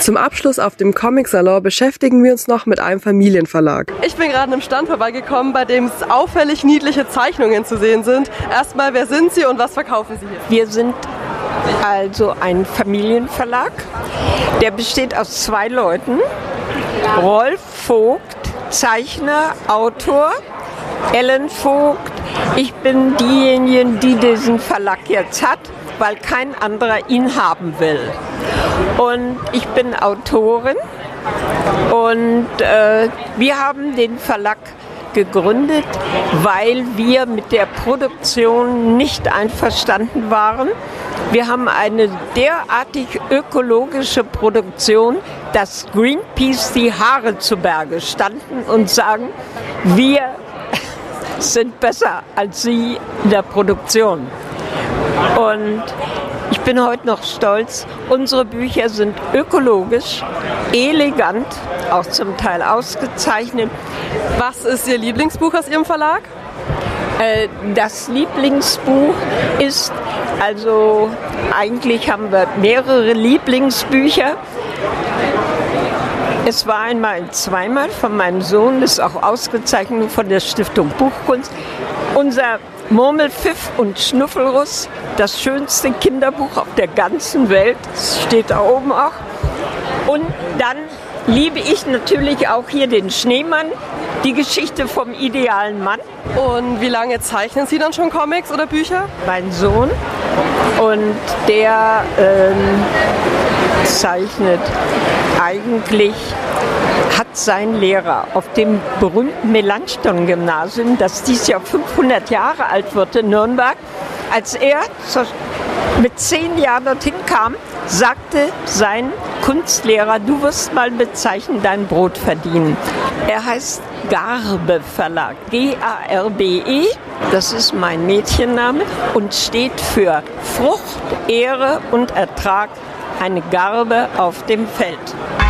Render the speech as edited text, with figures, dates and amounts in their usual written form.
Zum Abschluss auf dem Comic-Salon beschäftigen wir uns noch mit einem Familienverlag. Ich bin gerade an einem Stand vorbeigekommen, bei dem auffällig niedliche Zeichnungen zu sehen sind. Erstmal, wer sind Sie und was verkaufen Sie hier? Wir sind also ein Familienverlag, der besteht aus 2 Leuten. Rolf Vogt, Zeichner, Autor, Ellen Vogt. Ich bin diejenige, die diesen Verlag jetzt hat, weil kein anderer ihn haben will. Und ich bin Autorin und wir haben den Verlag gegründet, weil wir mit der Produktion nicht einverstanden waren. Wir haben eine derartig ökologische Produktion, dass Greenpeace die Haare zu Berge standen und sagen, wir sind besser als Sie in der Produktion. Und ich bin heute noch stolz, unsere Bücher sind ökologisch, elegant, auch zum Teil ausgezeichnet. Was ist Ihr Lieblingsbuch aus Ihrem Verlag? Das Lieblingsbuch ist, also eigentlich haben wir mehrere Lieblingsbücher. Es war einmal zweimal von meinem Sohn, das ist auch ausgezeichnet von der Stiftung Buchkunst. Unser Murmelpfiff und Schnuffelruss, das schönste Kinderbuch auf der ganzen Welt, das steht da oben auch. Und dann liebe ich natürlich auch hier den Schneemann, die Geschichte vom idealen Mann. Und wie lange zeichnen Sie dann schon Comics oder Bücher? Mein Sohn, und der zeichnet eigentlich, hat sein Lehrer auf dem berühmten Melanchthon-Gymnasium, das dieses Jahr 500 Jahre alt wird in Nürnberg, als er mit 10 Jahren dorthin kam, sagte sein Kunstlehrer, du wirst mal mit Zeichnen dein Brot verdienen. Er heißt Garbe Verlag, G-A-R-B-E, das ist mein Mädchenname und steht für Frucht, Ehre und Ertrag, eine Garbe auf dem Feld.